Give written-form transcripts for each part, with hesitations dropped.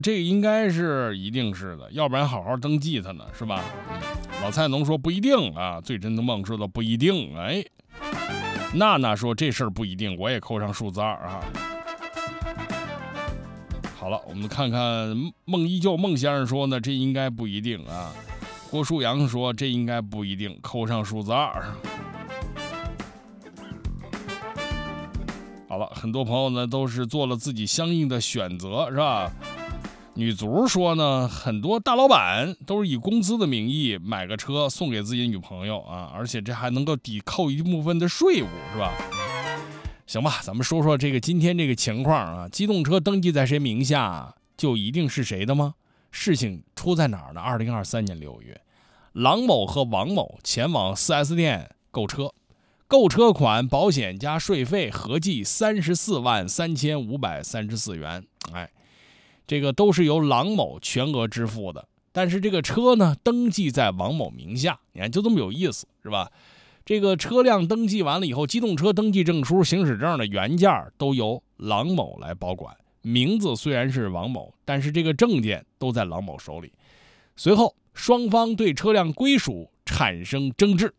这个应该是一定是的，要不然好好登记它呢，是吧？老菜农说不一定啊，最真的梦说的不一定，哎，娜娜说这事儿不一定，我也扣上数字2啊。好了，我们看看梦依旧孟先生说呢，这应该不一定啊。郭树阳说这应该不一定，扣上数字2。好了，很多朋友呢都是做了自己相应的选择，是吧？女足说呢，很多大老板都是以工资的名义买个车送给自己女朋友啊，而且这还能够抵扣一部分的税务，是吧？行吧，咱们说说这个今天这个情况啊，机动车登记在谁名下就一定是谁的吗？事情出在哪儿呢？2023年6月，郎某和王某前往 4S 店购车，购车款、保险加税费合计343534元，哎，这个都是由郎某全额支付的。但是这个车呢，登记在王某名下，你看就这么有意思，是吧？这个车辆登记完了以后，机动车登记证书、行驶证的原件都由郎某来保管，名字虽然是王某，但是这个证件都在郎某手里。随后双方对车辆归属产生争执，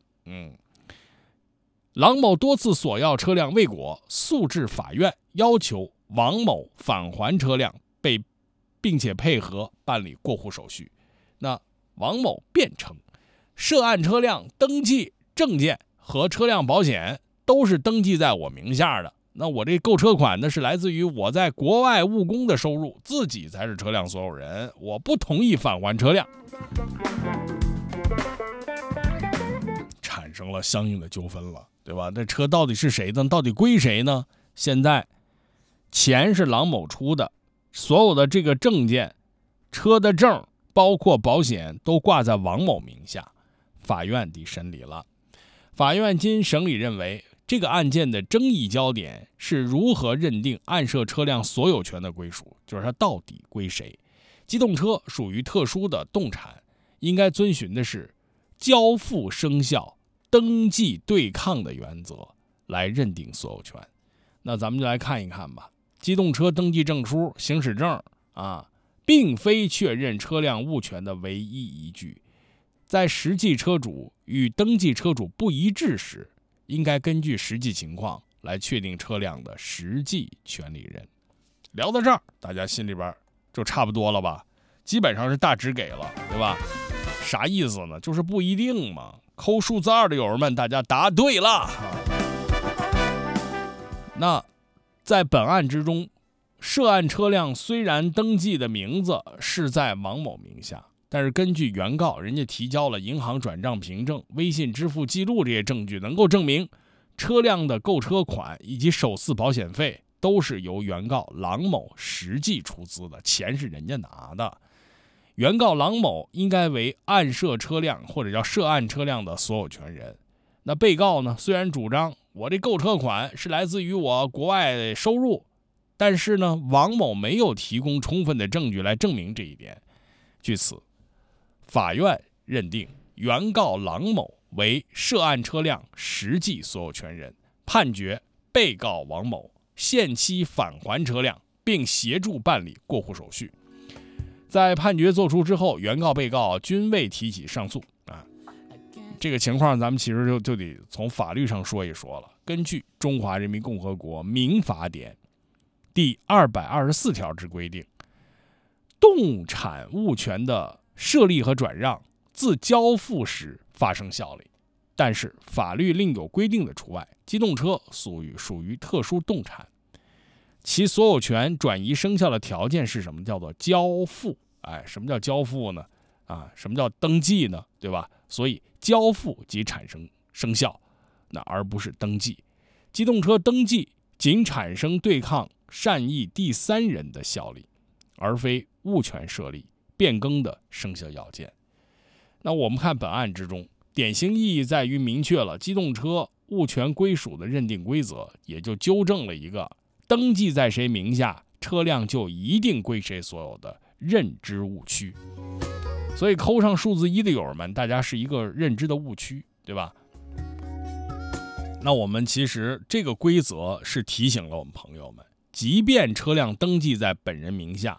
郎某多次索要车辆未果，诉至法院，要求王某返还车辆，并且配合办理过户手续。那王某辩称，涉案车辆登记证件和车辆保险都是登记在我名下的，那我这购车款呢是来自于我在国外务工的收入，自己才是车辆所有人，我不同意返还车辆，产生了相应的纠纷了，对吧？这车到底是谁的？到底归谁呢？现在钱是郎某出的，所有的这个证件、车的证包括保险都挂在王某名下，法院得审理了。法院经审理认为，这个案件的争议焦点是如何认定暗涉车辆所有权的归属，就是它到底归谁。机动车属于特殊的动产，应该遵循的是交付生效、登记对抗的原则来认定所有权。那咱们就来看一看吧。机动车登记证书、行驶证并非确认车辆物权的唯一依据。在实际车主与登记车主不一致时，应该根据实际情况来确定车辆的实际权利人。聊到这儿，大家心里边就差不多了吧？基本上是大致给了，对吧？啥意思呢？就是不一定嘛。扣数字2的友人们，大家答对了。那在本案之中，涉案车辆虽然登记的名字是在王某名下，但是根据原告人家提交了银行转账凭证、微信支付记录这些证据，能够证明车辆的购车款以及首次保险费都是由原告郎某实际出资的，钱是人家拿的。原告郎某应该为暗涉车辆或者叫涉案车辆的所有权人。那被告呢，虽然主张我这购车款是来自于我国外收入，但是呢，王某没有提供充分的证据来证明这一点。据此，法院认定原告郎某为涉案车辆实际所有权人，判决被告王某限期返还车辆，并协助办理过户手续。在判决作出之后，原告被告均未提起上诉这个情况咱们其实就得从法律上说一说了。根据《中华人民共和国民法典》第224条之规定，动产物权的设立和转让自交付时发生效力，但是法律另有规定的除外。机动车属于特殊动产，其所有权转移生效的条件是什么？叫做交付。什么叫交付呢？什么叫登记呢？对吧？所以交付即产生生效，而不是登记。机动车登记仅产生对抗善意第三人的效力，而非物权设立、变更的生效要件。那我们看本案之中，典型意义在于明确了机动车物权归属的认定规则，也就纠正了一个登记在谁名下，车辆就一定归谁所有的认知误区。所以扣上数字1的友人们，大家是一个认知的误区，对吧？那我们其实这个规则是提醒了我们朋友们，即便车辆登记在本人名下，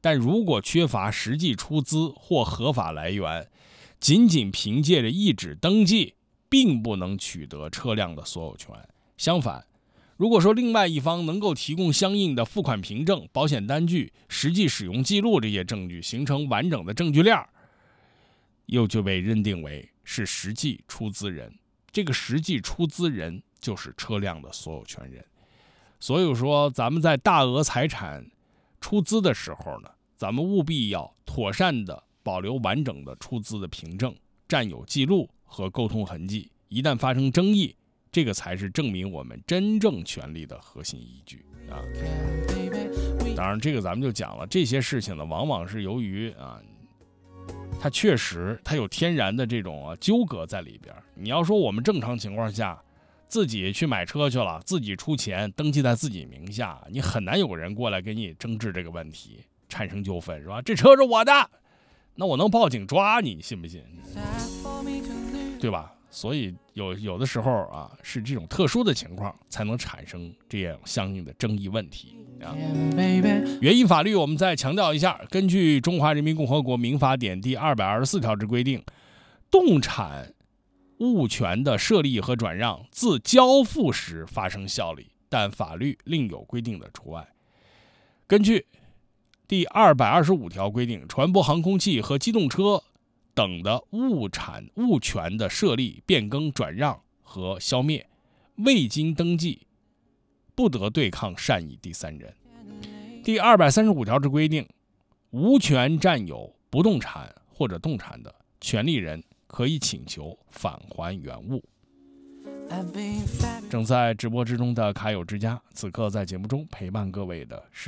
但如果缺乏实际出资或合法来源，仅仅凭借着一纸登记，并不能取得车辆的所有权。相反，如果说另外一方能够提供相应的付款凭证、保险单据、实际使用记录这些证据，形成完整的证据链，又就被认定为是实际出资人。这个实际出资人就是车辆的所有权人。所以说，咱们在大额财产出资的时候呢，咱们务必要妥善的保留完整的出资的凭证、占有记录和沟通痕迹。一旦发生争议，这个才是证明我们真正权利的核心依据啊。当然，这个咱们就讲了，这些事情呢，往往是由于它确实它有天然的这种纠葛在里边。你要说我们正常情况下自己去买车去了，自己出钱登记在自己名下，你很难有人过来跟你争执这个问题，产生纠纷，是吧？这车是我的，那我能报警抓你，信不信？对吧？所以有的时候是这种特殊的情况才能产生这样相应的争议问题啊。原因法律我们再强调一下，根据《中华人民共和国民法典》第224条之规定，动产物权的设立和转让自交付时发生效力，但法律另有规定的除外。根据第225条规定，船舶、航空器和机动车等的物权的设立、变更、转让和消灭，未经登记，不得对抗善意第三人。第235条之规定，无权占有不动产或者动产的权利人可以请求返还原物。正在直播之中的卡友之家，此刻在节目中陪伴各位的是